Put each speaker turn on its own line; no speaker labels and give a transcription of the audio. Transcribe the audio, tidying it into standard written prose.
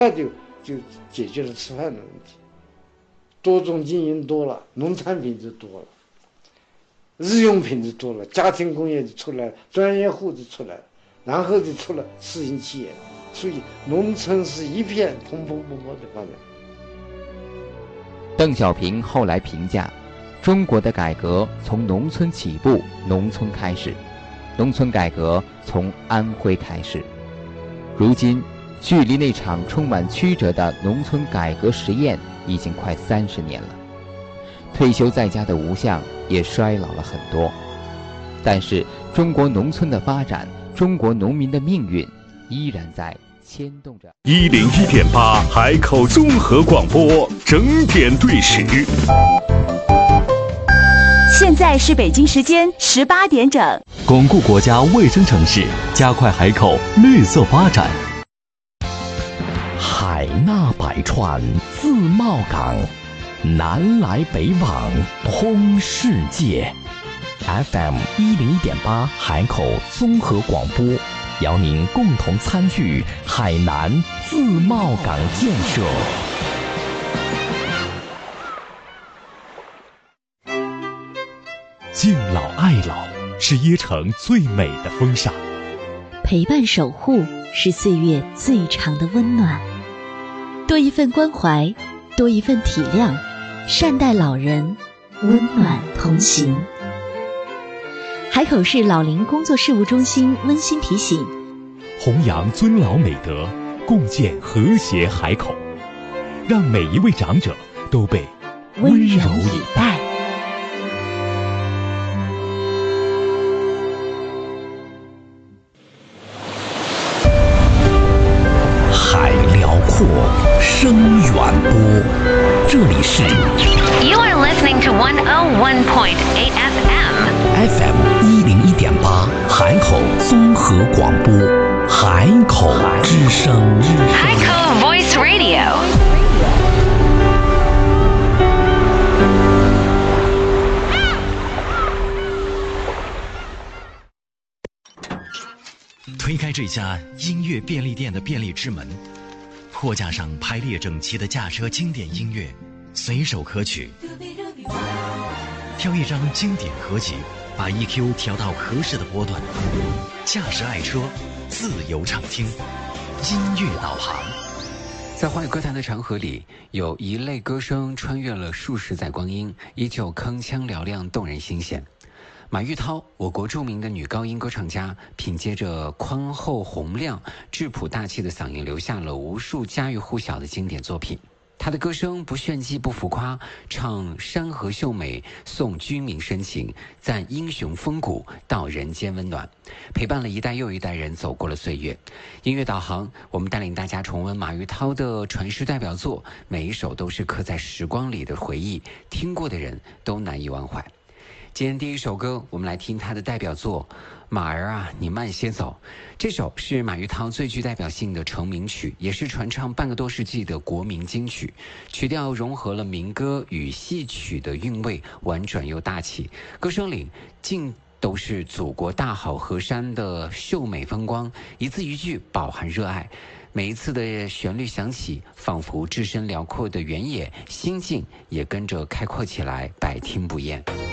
就解决了吃饭的问题。多种经营多了，农产品就多了，日用品就多了，家庭工业就出来了，专业户就出来了，然后就出了私营企业，所以农村是一片蓬蓬勃勃的发展。
邓小平后来评价，中国的改革从农村起步，农村开始，农村改革从安徽开始。如今，距离那场充满曲折的农村改革实验已经快30年了，退休在家的吴相也衰老了很多，但是中国农村的发展，中国农民的命运依然在牵动着。
101.8海口综合广播整点对时，
现在是北京时间18点整。
巩固国家卫生城市，加快海口绿色发展。
海纳百川，自贸港，南来北往，通世界。FM 101.8海口综合广播，邀您共同参与海南自贸港建设。
敬老爱老是椰城最美的风尚，
陪伴守护是岁月最长的温暖。多一份关怀，多一份体谅，善待老人，温暖同行。海口市老龄工作事务中心温馨提醒：
弘扬尊老美德，共建和谐海口，让每一位长者都被温柔以待。
海辽阔，声远播，这里是
You are listening to 101.8 FM
101.8海口综合广播，海口之声，
海口 Voice Radio。
推开这家音乐便利店的便利之门，货架上排列整齐的驾车经典音乐，随手可取。挑一张经典合集，把 EQ 调到合适的波段，驾驶爱车，自由畅听，音乐导航。
在华语歌坛的长河里，有一类歌声穿越了数十载光阴，依旧铿锵嘹亮，动人心弦。马玉涛，我国著名的女高音歌唱家，凭借着宽厚洪亮、质朴大气的嗓音，留下了无数家喻户晓的经典作品。她的歌声不炫技不浮夸，唱山河秀美，颂居民深情，赞英雄风骨，道人间温暖，陪伴了一代又一代人走过了岁月。音乐导航，我们带领大家重温马玉涛的传世代表作，每一首都是刻在时光里的回忆，听过的人都难以忘怀。今天第一首歌，我们来听他的代表作《马儿啊，你慢些走》。这首是马玉涛最具代表性的成名曲，也是传唱半个多世纪的国民金曲。曲调融合了民歌与戏曲的韵味，婉转又大气，歌声里尽都是祖国大好河山的秀美风光，一字一句饱含热爱。每一次的旋律响起，仿佛置身辽阔的原野，心境也跟着开阔起来，百听不厌。